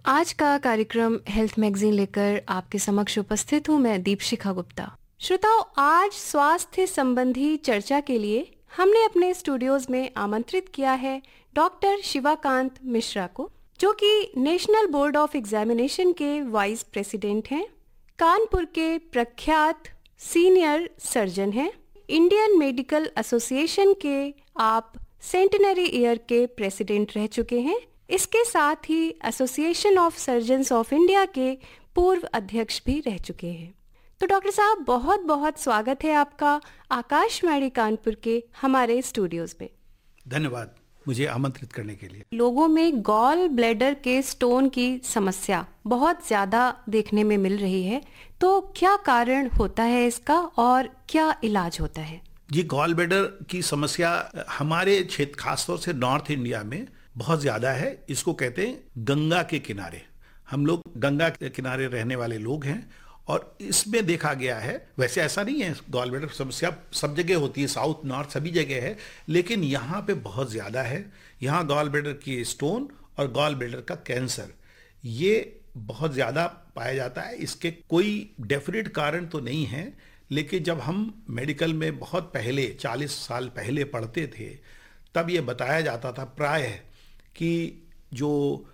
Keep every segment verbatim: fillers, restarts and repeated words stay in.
आज का कार्यक्रम हेल्थ मैगजीन लेकर आपके समक्ष उपस्थित हूँ मैं दीपशिखा गुप्ता। श्रोताओं, आज स्वास्थ्य संबंधी चर्चा के लिए हमने अपने स्टूडियोज में आमंत्रित किया है डॉक्टर शिवाकांत मिश्रा को, जो कि नेशनल बोर्ड ऑफ एग्जामिनेशन के वाइस प्रेसिडेंट हैं, कानपुर के प्रख्यात सीनियर सर्जन हैं, इंडियन मेडिकल एसोसिएशन के आप सेंटिनरी ईयर के प्रेसिडेंट रह चुके हैं। इसके साथ ही association of surgeons of India के पूर्व अध्यक्ष भी रह चुके हैं। तो डॉक्टर साहब, बहुत बहुत स्वागत है आपका आकाशवाणी कानपुर के हमारे स्टूडियोज में। धन्यवाद मुझे आमंत्रित करने के लिए। लोगों में गॉल ब्लैडर के स्टोन की समस्या बहुत ज्यादा देखने में मिल रही है, तो क्या कारण होता है इसका और क्या इलाज होता है? जी, गॉल ब्लैडर की समस्या हमारे क्षेत्र, खासतौर से नॉर्थ इंडिया में बहुत ज़्यादा है। इसको कहते हैं गंगा के किनारे। हम लोग गंगा के किनारे रहने वाले लोग हैं और इसमें देखा गया है, वैसे ऐसा नहीं है, गॉल ब्लैडर समस्या सब जगह होती है, साउथ नॉर्थ सभी जगह है, लेकिन यहाँ पे बहुत ज़्यादा है। यहाँ गॉल ब्लैडर की स्टोन और गॉल ब्लैडर का कैंसर ये बहुत ज़्यादा पाया जाता है। इसके कोई डेफिनेट कारण तो नहीं है, लेकिन जब हम मेडिकल में बहुत पहले चालीस साल पहले पढ़ते थे तब ये बताया जाता था प्रायः कि जो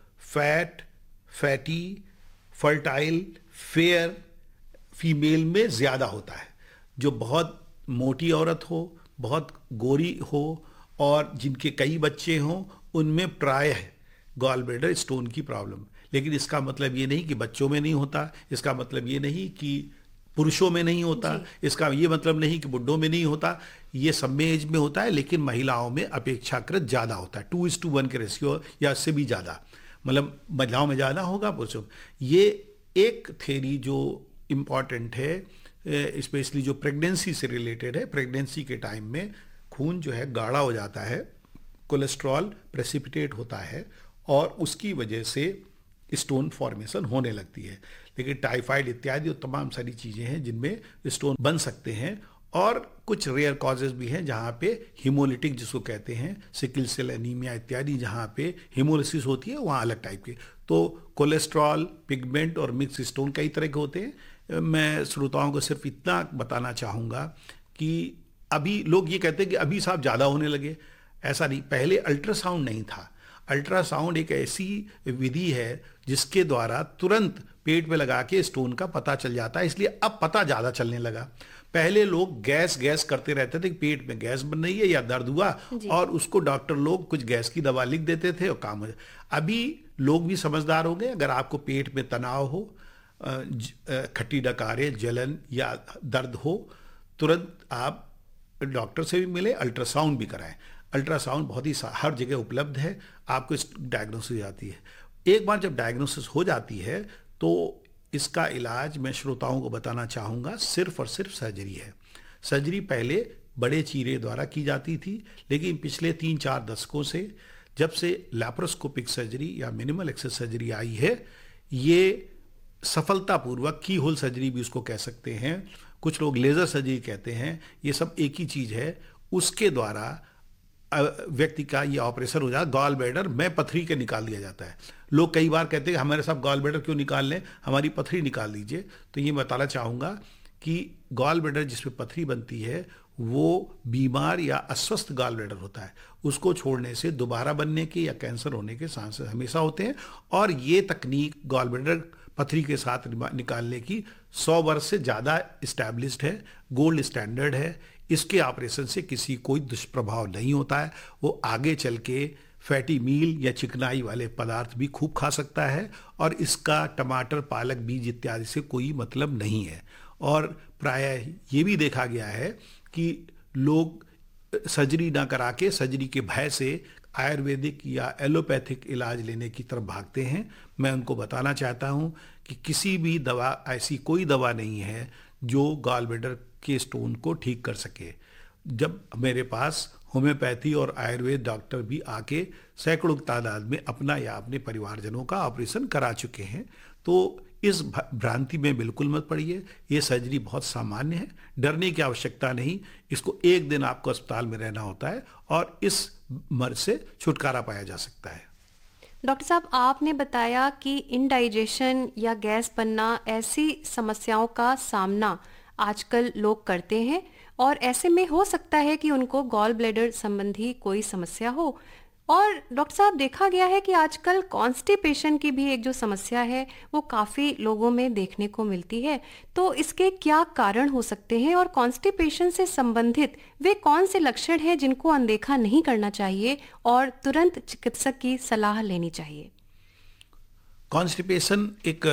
fat fatty fertile fair female में ज़्यादा होता है। जो बहुत मोटी औरत हो, बहुत गोरी हो और जिनके कई बच्चे हों, उनमें प्रायः गॉल ब्लैडर स्टोन की प्रॉब्लम। लेकिन इसका मतलब ये नहीं कि बच्चों में नहीं होता, इसका मतलब ये नहीं कि पुरुषों में नहीं होता, इसका ये मतलब नहीं कि बुड्ढों में नहीं होता। ये सब में एज में होता है, लेकिन महिलाओं में अपेक्षाकृत ज़्यादा होता है, टू इज टू वन के रेशियो या इससे भी ज़्यादा, मतलब महिलाओं में ज़्यादा होगा पुरुषों में। ये एक थ्योरी जो इम्पॉर्टेंट है, स्पेशली जो प्रेगनेंसी से रिलेटेड है। प्रेगनेंसी के टाइम में खून जो है गाढ़ा हो जाता है, कोलेस्ट्रॉल प्रेसिपिटेट होता है और उसकी वजह से स्टोन फॉर्मेशन होने लगती है। लेकिन टाइफाइड इत्यादि और तमाम सारी चीज़ें हैं जिनमें स्टोन बन सकते हैं, और कुछ रेयर कॉजेज भी हैं जहाँ पे हीमोलिटिक जिसको कहते हैं, सिकल सेल एनीमिया इत्यादि, जहाँ पे हीमोलिसिस होती है, वहाँ अलग टाइप के। तो कोलेस्ट्रॉल, पिगमेंट और मिक्स स्टोन कई तरह के होते हैं। मैं श्रोताओं को सिर्फ इतना बताना चाहूँगा कि अभी लोग ये कहते हैं कि अभी साहब ज़्यादा होने लगे। ऐसा नहीं, पहले अल्ट्रासाउंड नहीं था। अल्ट्रासाउंड एक ऐसी विधि है जिसके द्वारा तुरंत पेट में लगा के स्टोन का पता चल जाता है, इसलिए अब पता ज़्यादा चलने लगा। पहले लोग गैस गैस करते रहते थे, पेट में गैस बन रही है या दर्द हुआ, और उसको डॉक्टर लोग कुछ गैस की दवा लिख देते थे और काम हो जाता। अभी लोग भी समझदार हो गए। अगर आपको पेट में तनाव हो, खट्टी डकारें, जलन या दर्द हो, तुरंत आप डॉक्टर से भी मिले, अल्ट्रासाउंड भी कराएं। अल्ट्रासाउंड बहुत ही हर जगह उपलब्ध है, आपको इस डायग्नोसिस जाती है। एक बार जब डायग्नोसिस हो जाती है तो इसका इलाज मैं श्रोताओं को बताना चाहूँगा, सिर्फ और सिर्फ सर्जरी है। सर्जरी पहले बड़े चीरे द्वारा की जाती थी, लेकिन पिछले तीन चार दशकों से जब से लैप्रोस्कोपिक सर्जरी या मिनिमल एक्सेस सर्जरी आई है, ये सफलतापूर्वक, की होल सर्जरी भी उसको कह सकते हैं, कुछ लोग लेज़र सर्जरी कहते हैं, ये सब एक ही चीज़ है। उसके द्वारा व्यक्ति का ये ऑपरेशन हो जाता है, गॉल ब्लैडर में पथरी के निकाल दिया जाता है। लोग कई बार कहते हैं हमारे साहब गॉल ब्लैडर क्यों निकाल लें, हमारी पथरी निकाल दीजिए। तो ये बताना चाहूँगा कि गॉल ब्लैडर जिसमें पथरी बनती है वो बीमार या अस्वस्थ गॉल ब्लैडर होता है। उसको छोड़ने से दोबारा बनने के या कैंसर होने के चांसेस हमेशा होते हैं, और ये तकनीक गॉल ब्लैडर पथरी के साथ निकालने की सौ वर्ष से ज़्यादा इस्टेब्लिश्ड है, गोल्ड स्टैंडर्ड है। इसके ऑपरेशन से किसी कोई दुष्प्रभाव नहीं होता है। वो आगे चल के फैटी मील या चिकनाई वाले पदार्थ भी खूब खा सकता है, और इसका टमाटर, पालक, बीज इत्यादि से कोई मतलब नहीं है। और प्रायः ये भी देखा गया है कि लोग सर्जरी ना करा के, सर्जरी के भय से आयुर्वेदिक या एलोपैथिक इलाज लेने की तरफ भागते हैं। मैं उनको बताना चाहता हूँ कि किसी भी दवा, ऐसी कोई दवा नहीं है जो गॉल ब्लैडर के स्टोन को ठीक कर सके। जब मेरे पास होम्योपैथी और आयुर्वेद डॉक्टर भी आके सैकड़ों तादाद में अपना या अपने परिवारजनों का ऑपरेशन करा चुके हैं। तो इस भ्रांति में बिल्कुल मत पड़िए, ये सर्जरी बहुत सामान्य है, डरने की आवश्यकता नहीं। इसको एक दिन आपको अस्पताल में रहना होता है और इस मर्ज से छुटकारा पाया जा सकता है। डॉक्टर साहब, आपने बताया कि इंडाइजेशन या गैस बनना ऐसी समस्याओं का सामना आजकल लोग करते हैं और ऐसे में हो सकता है कि उनको गॉल ब्लैडर संबंधी कोई समस्या हो। और डॉक्टर साहब, देखा गया है कि आजकल कॉन्स्टिपेशन की भी एक जो समस्या है वो काफ़ी लोगों में देखने को मिलती है। तो इसके क्या कारण हो सकते हैं और कॉन्स्टिपेशन से संबंधित वे कौन से लक्षण हैं जिनको अनदेखा नहीं करना चाहिए और तुरंत चिकित्सक की सलाह लेनी चाहिए? कॉन्स्टिपेशन एक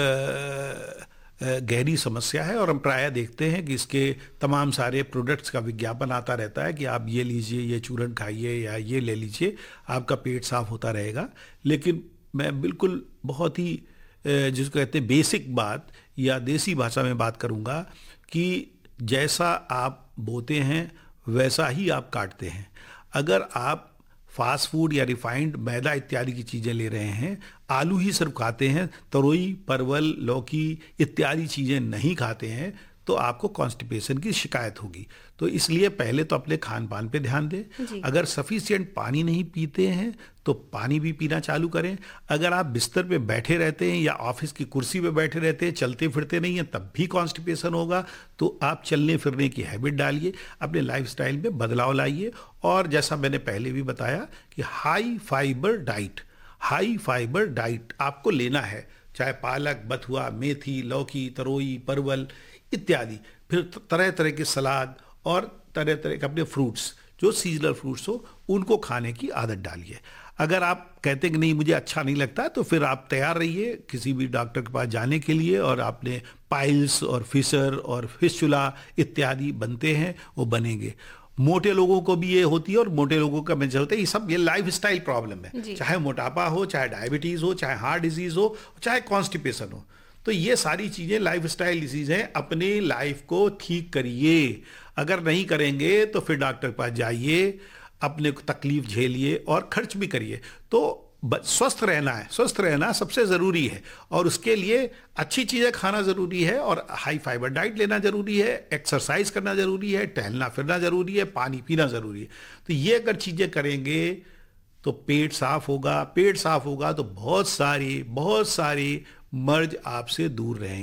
अ, अ, गहरी समस्या है और हम प्रायः देखते हैं कि इसके तमाम सारे प्रोडक्ट्स का विज्ञापन आता रहता है कि आप ये लीजिए, ये चूरन खाइए या ये ले लीजिए, आपका पेट साफ होता रहेगा। लेकिन मैं बिल्कुल बहुत ही अ, जिसको कहते हैं बेसिक बात या देसी भाषा में बात करूँगा कि जैसा आप बोते हैं वैसा ही आप काटते हैं। अगर आप फास्ट फूड या रिफाइंड मैदा इत्यादि की चीज़ें ले रहे हैं, आलू ही सिर्फ खाते हैं, तरोई, परवल, लौकी इत्यादि चीज़ें नहीं खाते हैं, तो आपको कॉन्स्टिपेशन की शिकायत होगी। तो इसलिए पहले तो अपने खान पान पे ध्यान दें। अगर सफिशिएंट पानी नहीं पीते हैं तो पानी भी पीना चालू करें। अगर आप बिस्तर पे बैठे रहते हैं या ऑफिस की कुर्सी पे बैठे रहते हैं, चलते फिरते नहीं हैं, तब भी कॉन्स्टिपेशन होगा, तो आप चलने फिरने की हैबिट डालिए, अपने लाइफस्टाइल में बदलाव लाइए। और जैसा मैंने पहले भी बताया कि high fibre diet high fibre diet आपको लेना है, चाहे पालक, बथुआ, मेथी, लौकी, तरोई, परवल इत्यादि, फिर तरह तरह के सलाद और तरह तरह के अपने फ्रूट्स, जो सीजनल फ्रूट्स हो, उनको खाने की आदत डालिए। अगर आप कहते हैं कि नहीं मुझे अच्छा नहीं लगता, तो फिर आप तैयार रहिए किसी भी डॉक्टर के पास जाने के लिए, और आपने पाइल्स और फिशर और फिस्टुला इत्यादि बनते हैं वो बनेंगे। मोटे लोगों को भी ये होती है और मोटे लोगों का मेंस होता है। ये सब ये लाइफ स्टाइल प्रॉब्लम है, चाहे मोटापा हो, चाहे डायबिटीज हो, चाहे हार्ट डिजीज हो, चाहे कॉन्स्टिपेशन हो। तो ये सारी चीज़ें लाइफ स्टाइल डिजीज हैं। अपनी लाइफ को ठीक करिए। अगर नहीं करेंगे तो फिर डॉक्टर के पास जाइए, अपने को तकलीफ झेलिए और खर्च भी करिए। तो स्वस्थ रहना है, स्वस्थ रहना सबसे ज़रूरी है, और उसके लिए अच्छी चीज़ें खाना ज़रूरी है, और हाई फाइबर डाइट लेना ज़रूरी है, एक्सरसाइज करना ज़रूरी है, टहलना फिरना ज़रूरी है, पानी पीना ज़रूरी है। तो ये अगर चीज़ें करेंगे तो पेट साफ होगा। पेट साफ होगा तो बहुत सारी बहुत सारी मर्ज आपसे दूर रहेंगे।